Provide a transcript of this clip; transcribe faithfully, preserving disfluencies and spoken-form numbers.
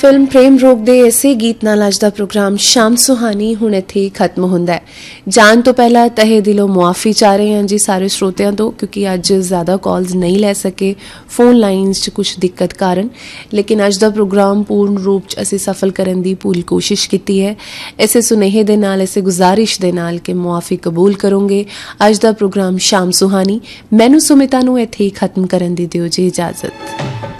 Film ਪ੍ਰੇਮ ਰੋਗ ਦੇ ਇਸੇ ਗੀਤ ਨਾਲ ਅੱਜ ਦਾ ਪ੍ਰੋਗਰਾਮ ਸ਼ਾਮ ਸੁਹਾਨੀ ਹੁਣ ਇੱਥੇ ਹੀ ਖਤਮ ਹੁੰਦਾ ਹੈ। ਜਾਣ ਤੋਂ ਪਹਿਲਾਂ ਤਹਿ ਦਿਲੋਂ ਮੁਆਫੀ ਚਾਹ ਰਹੇ ਹਾਂ ਜੀ ਸਾਰੇ ਸਰੋਤਿਆਂ ਤੋਂ, ਕਿਉਂਕਿ ਅੱਜ ਜ਼ਿਆਦਾ ਕਾਲਸ ਨਹੀਂ ਲੈ ਸਕੇ ਫੋਨ ਲਾਈਨਸ 'ਚ ਕੁਛ ਦਿੱਕਤ ਕਾਰਨ। ਲੇਕਿਨ ਅੱਜ ਦਾ ਪ੍ਰੋਗਰਾਮ ਪੂਰਨ ਰੂਪ 'ਚ ਅਸੀਂ ਸਫਲ ਕਰਨ ਦੀ ਪੂਰੀ ਕੋਸ਼ਿਸ਼ ਕੀਤੀ ਹੈ। ਇਸੇ ਸੁਨੇਹੇ ਦੇ ਨਾਲ, ਇਸੇ ਗੁਜ਼ਾਰਿਸ਼ ਦੇ ਨਾਲ ਕਿ ਮੁਆਫੀ ਕਬੂਲ ਕਰੋਗੇ। ਅੱਜ ਦਾ ਪ੍ਰੋਗਰਾਮ ਸ਼ਾਮ ਸੁਹਾਨੀ ਮੈਨੂੰ ਸੁਮਿਤਾ ਨੂੰ ਇੱਥੇ ਹੀ ਖਤਮ ਕਰਨ ਦੀ ਦਿਓ ਜੀ ਇਜਾਜ਼ਤ।